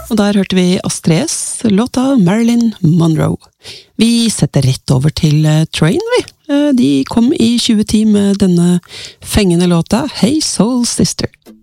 Og der hørte vi Astrid S, låta Marilyn Monroe. Vi setter rett over til Train, vi. De kom i 2010 med denne fengende låta Hey Soul Sister.